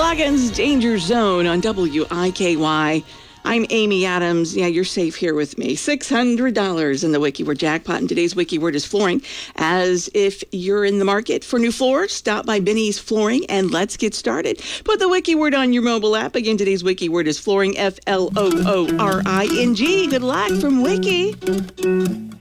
Logan's Danger Zone on WIKY. I'm Amy Adams. Yeah, you're safe here with me. $600 in the WikiWord jackpot. And today's WikiWord is flooring. As if you're in the market for new floors, stop by Benny's Flooring and let's get started. Put the WikiWord on your mobile app. Again, today's WikiWord is flooring, Flooring. Good luck from Wiki.